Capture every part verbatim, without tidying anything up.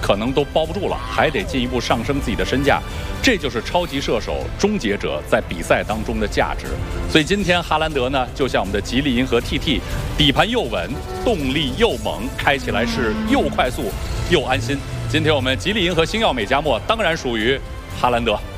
可能都包不住了，还得进一步上升自己的身价。这就是超级射手终结者在比赛当中的价值。所以今天哈兰德呢，就像我们的吉利银河 T T， 底盘又稳，动力又猛，开起来是又快速又安心。今天我们吉利银河星耀美加墨当然属于哈兰德。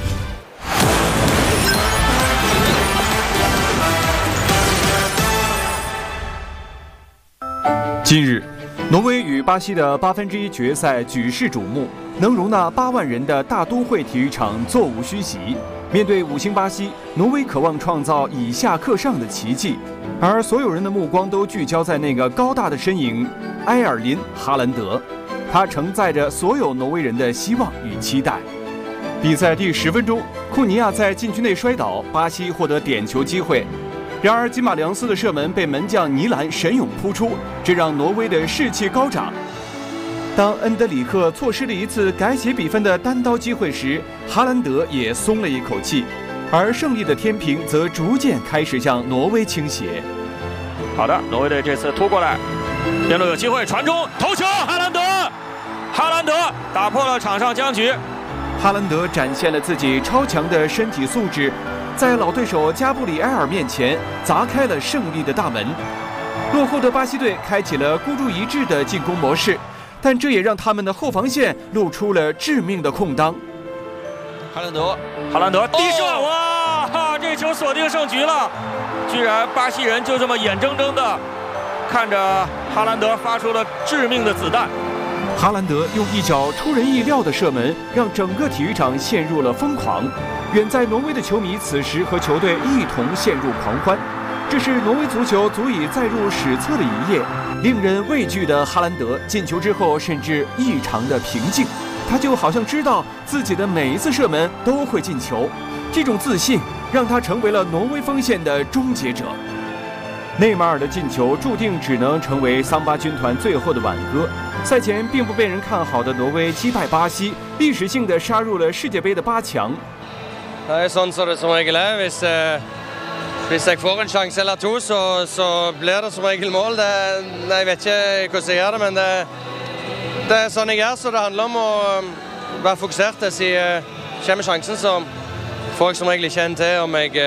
近日，挪威与巴西的八分之一决赛举世瞩目，能容纳八万人的大都会体育场座无虚席。面对五星巴西，挪威渴望创造以下克上的奇迹，而所有人的目光都聚焦在那个高大的身影埃尔林·哈兰德，他承载着所有挪威人的希望与期待。比赛第十分钟，库尼亚在禁区内摔倒，巴西获得点球机会。然而，吉马良斯的射门被门将尼兰神勇扑出，这让挪威的士气高涨。当恩德里克错失了一次改写比分的单刀机会时，哈兰德也松了一口气，而胜利的天平则逐渐开始向挪威倾斜。 好的，挪威队这次突过来，边路有机会传中，头球，哈兰德，哈兰德打破了场上僵局。 哈兰德展现了自己超强的身体素质，在老对手加布里埃尔面前砸开了胜利的大门。落后的巴西队开启了孤注一掷的进攻模式，但这也让他们的后防线露出了致命的空当。 哈兰德，哈兰德低射，哦、哇，这球锁定胜局了！居然巴西人就这么眼睁睁的看着哈兰德发出了致命的子弹。 哈兰德用一脚出人意料的射门，让整个体育场陷入了疯狂。远在挪威的球迷此时和球队一同陷入狂欢。这是挪威足球足以载入史册的一页。令人畏惧的哈兰德进球之后，甚至异常的平静，他就好像知道自己的每一次射门都会进球。这种自信让他成为了挪威锋线的终结者。内马尔的进球注定只能成为桑巴军团最后的挽歌。赛前并不被人看好的挪威击败巴西，历史性的杀入了世界杯的八强。 Det er sånn som det som regel er. Hvis, eh, hvis jeg får en sjanse eller to, så, så blir det som regel mål. Det, nei, jeg vet ikke hvordan jeg gjør det, men det, det er sånn jeg er. Så det handler om å være fokusert. Siden kommer sjansen, så får jeg som regel ikke en til om jeg,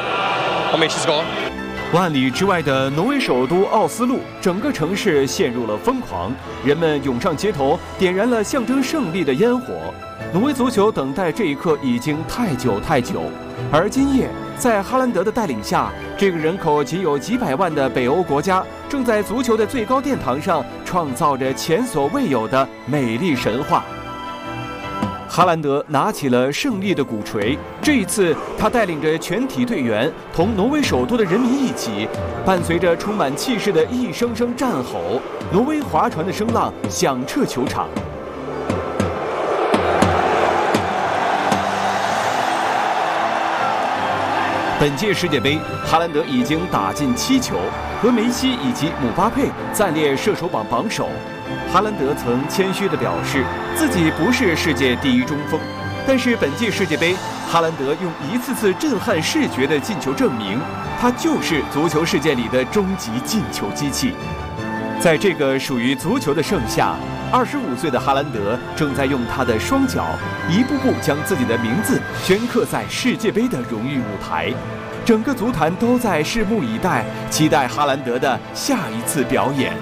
om jeg ikke skårer. 万里之外的挪威首都奥斯陆，整个城市陷入了疯狂，人们涌上街头，点燃了象征胜利的烟火。挪威足球等待这一刻已经太久太久，而今夜在哈兰德的带领下，这个人口仅有几百万的北欧国家，正在足球的最高殿堂上创造着前所未有的美丽神话。哈兰德拿起了胜利的鼓槌，这一次他带领着全体队员，同挪威首都的人民一起，伴随着充满气势的一声声战吼，挪威划船的声浪响彻球场。本届世界杯，哈兰德已经打进七球，和梅西以及姆巴佩暂列射手榜榜首。哈兰德曾谦虚地表示，自己不是世界第一中锋，但是本届世界杯，哈兰德用一次次震撼视觉的进球证明，他就是足球世界里的终极进球机器。在这个属于足球的盛夏，二十五岁的哈兰德正在用他的双脚，一步步将自己的名字镌刻在世界杯的荣誉舞台。整个足坛都在拭目以待，期待哈兰德的下一次表演。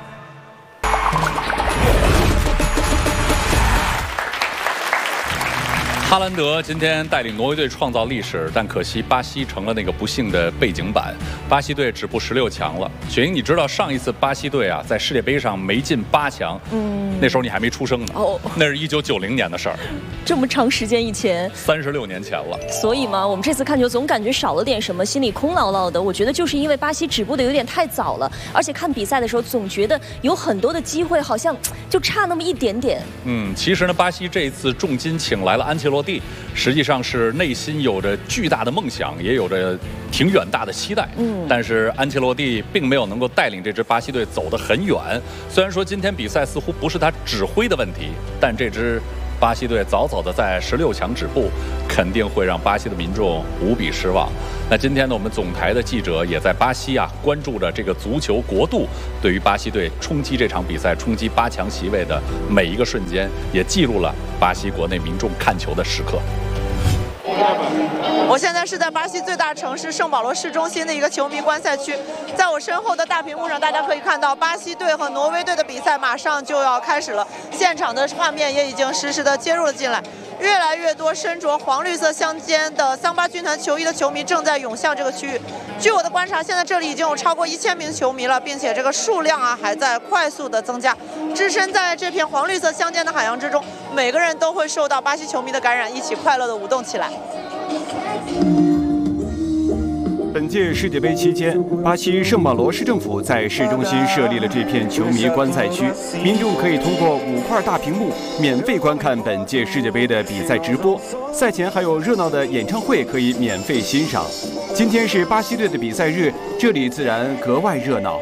哈兰德今天带领挪威队创造历史，但可惜巴西成了那个不幸的背景板，巴西队止步十六强了。雪莹，你知道上一次巴西队啊在世界杯上没进八强，嗯，那时候你还没出生呢，哦，那是一九九零年的事儿， 这么长时间以前， 三十六年前了。 所以嘛，我们这次看球总感觉少了点什么，心里空落落的。我觉得就是因为巴西止步的有点太早了，而且看比赛的时候总觉得有很多的机会，好像就差那么一点点。 嗯，其实呢，巴西这一次重金请来了安切洛蒂，实际上是内心有着巨大的梦想，也有着挺远大的期待。嗯，但是安切洛蒂并没有能够带领这支巴西队走得很远。虽然说今天比赛似乎不是他指挥的问题，但这支巴西队早早的在十六强止步，肯定会让巴西的民众无比失望。那今天呢，我们总台的记者也在巴西啊，关注着这个足球国度对于巴西队冲击这场比赛、冲击八强席位的每一个瞬间，也记录了巴西国内民众看球的时刻。 我现在是在巴西最大城市圣保罗市中心的一个球迷观赛区，在我身后的大屏幕上，大家可以看到巴西队和挪威队的比赛马上就要开始了，现场的画面也已经实时的接入了进来。越来越多身着黄绿色相间的桑巴军团球衣的球迷正在涌向这个区域。据我的观察，现在这里已经有超过一千名球迷了，并且这个数量啊还在快速的增加。置身在这片黄绿色相间的海洋之中，每个人都会受到巴西球迷的感染，一起快乐的舞动起来。 本届世界杯期间，巴西圣保罗市政府在市中心设立了这片球迷观赛区，民众可以通过五块大屏幕免费观看本届世界杯的比赛直播。赛前还有热闹的演唱会可以免费欣赏。今天是巴西队的比赛日，这里自然格外热闹。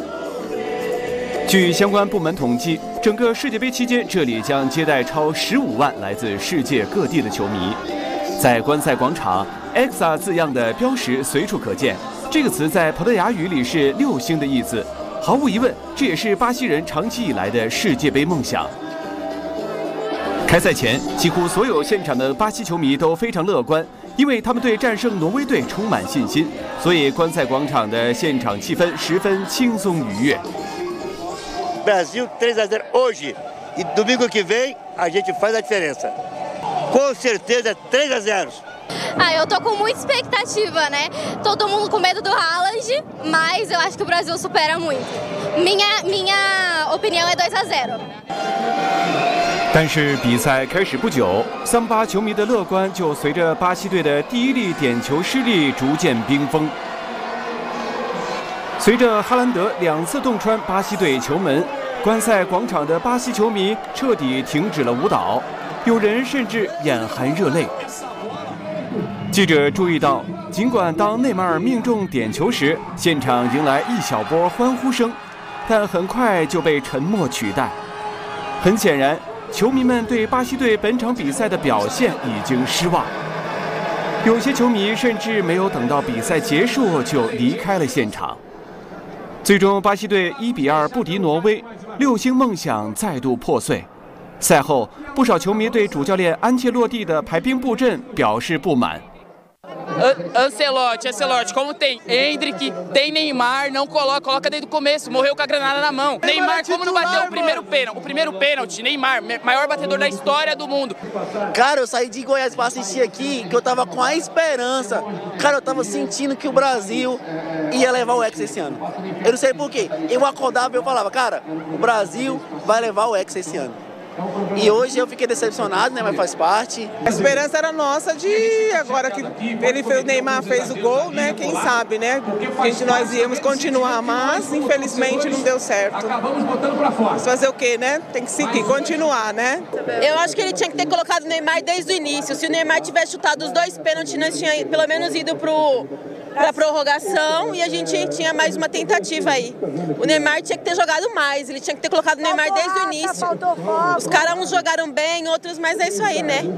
据相关部门统计，整个世界杯期间，这里将接待超十五万来自世界各地的球迷。在观赛广场 ，X A 字样的标识随处可见。这个词在葡萄牙语里是六星的意思。毫无疑问，这也是巴西人长期以来的世界杯梦想。开赛前，几乎所有现场的巴西球迷都非常乐观，因为他们对战胜挪威队充满信心，所以观赛广场的现场气氛十分轻松愉悦。 Brasil três a zero hoje e domingo que vem a gente faz a diferença. Com certeza três a zero. Ah, eu tô com muita expectativa, né? Todo mundo com medo do Haaland, mas eu acho que o Brasil supera muito. Minha, minha opinião é dois a zero. 但是比赛开始不久，桑巴球迷的乐观就随着巴西队的第一粒点球失利逐渐冰封。随着哈兰德两次洞穿巴西队球门，观赛广场的巴西球迷彻底停止了舞蹈，有人甚至眼含热泪。记者注意到，尽管当内马尔命中点球时，现场迎来一小波欢呼声，但很快就被沉默取代。很显然，球迷们对巴西队本场比赛的表现已经失望，有些球迷甚至没有等到比赛结束就离开了现场。最终，巴西队一比二不敌挪威，六星梦想再度破碎。赛后，不少球迷对主教练安切洛蒂的排兵布阵表示不满。 Ancelotti, Ancelotti, como tem Endrick, tem Neymar, não coloca, coloca desde o começo, morreu com a granada na mão. Neymar, como não bateu o primeiro pênalti? O primeiro pênalti, Neymar, maior batedor da história do mundo. Cara, eu saí de Goiás pra assistir aqui, que eu tava com a esperança. Cara, eu tava sentindo que o Brasil ia levar o Hexa esse ano. Eu não sei por quê. Eu acordava e eu falava, cara, o Brasil vai levar o Hexa esse ano. E hoje eu fiquei decepcionado, né? Mas faz parte. A esperança era nossa de agora que ele fez, o Neymar fez o gol, né? Quem sabe, né? A gente, nós íamos continuar, mas infelizmente não deu certo. Mas fazer o quê, né? Tem que seguir, continuar, né? Eu acho que ele tinha que ter colocado o Neymar desde o início. Se o Neymar tivesse chutado os dois pênaltis, nós tínhamos pelo menos ido pro para prorrogação e a gente tinha mais uma tentativa aí. O Neymar tinha que ter jogado mais, ele tinha que ter colocado o Neymar desde o início. Os caras uns jogaram bem, outros, mas é isso aí, né?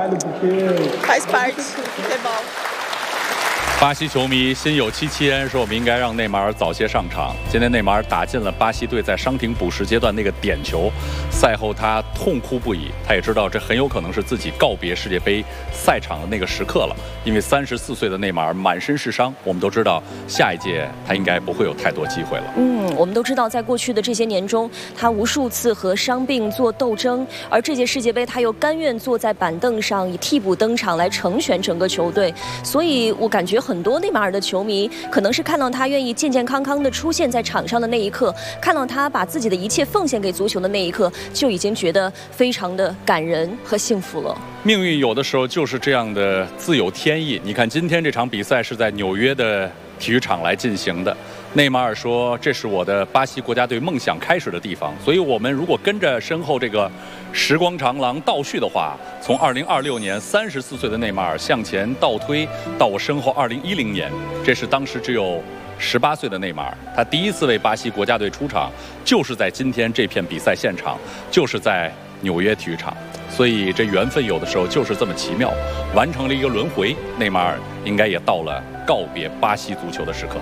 Faz parte do futebol. 巴西球迷心有戚戚焉，说我们应该让内马尔早些上场。今天内马尔打进了巴西队在伤停补时阶段那个点球，赛后他痛哭不已，他也知道这很有可能是自己告别世界杯赛场的那个时刻了。因为三十四岁的内马尔满身是伤，我们都知道下一届他应该不会有太多机会了。 嗯，我们都知道，在过去的这些年中，他无数次和伤病做斗争，而这届世界杯他又甘愿坐在板凳上以替补登场来成全整个球队，所以我感觉很多内马尔的球迷可能是看到他愿意健健康康的出现在场上的那一刻，看到他把自己的一切奉献给足球的那一刻，就已经觉得非常的感人和幸福了。 命运有的时候就是这样的自有天意。你看今天这场比赛是在纽约的体育场来进行的，内马尔说这是我的巴西国家队梦想开始的地方，所以我们如果跟着身后这个时光长廊倒叙的话，从二零二六年三十四岁的内马尔向前倒推到我身后二零一零年，这是当时只有十八岁的内马尔，他第一次为巴西国家队出场就是在今天这片比赛现场，就是在纽约体育场。 所以这缘分有的时候就是这么奇妙，完成了一个轮回，内马尔应该也到了告别巴西足球的时刻。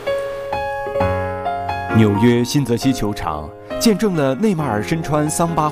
纽约新泽西球场见证了内马尔身穿桑巴